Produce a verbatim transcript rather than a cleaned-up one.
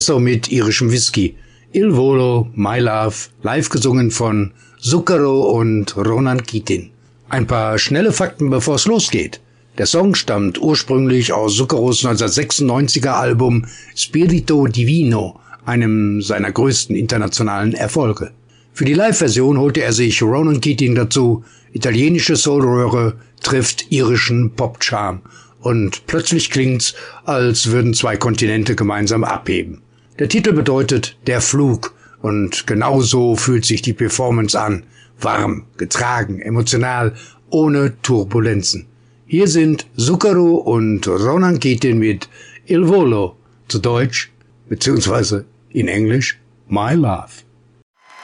So mit irischem Whisky. Il Volo, My Love, live gesungen von Zucchero und Ronan Keating. Ein paar schnelle Fakten, bevor es losgeht. Der Song stammt ursprünglich aus Zuccheros neunzehnhundertsechsundneunziger Album Spirito Divino, einem seiner größten internationalen Erfolge. Für die Live-Version holte er sich Ronan Keating dazu. Italienische Soulröhre trifft irischen Pop-Charme und plötzlich klingt's, als würden zwei Kontinente gemeinsam abheben. Der Titel bedeutet Der Flug und genau so fühlt sich die Performance an. Warm, getragen, emotional, ohne Turbulenzen. Hier sind Zucchero und Ronan Keating mit Il Volo, zu Deutsch, beziehungsweise in Englisch My Love.